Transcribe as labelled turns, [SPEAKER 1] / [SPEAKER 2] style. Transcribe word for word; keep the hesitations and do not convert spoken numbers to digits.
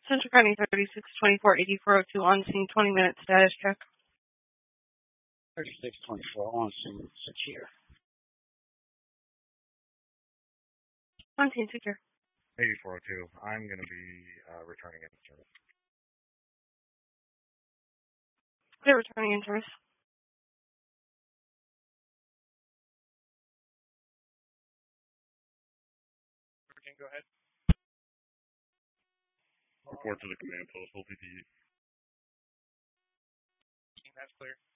[SPEAKER 1] Central County thirty-six twenty-four eighty-four oh two on scene, twenty minutes status check.
[SPEAKER 2] thirty-six twenty-four on scene, secure.
[SPEAKER 1] On scene, secure.
[SPEAKER 3] eighty-four oh two, I'm going to be uh, returning in service.
[SPEAKER 1] Clear returning in service.
[SPEAKER 3] Go ahead. Report to the command post, O P T. That's clear.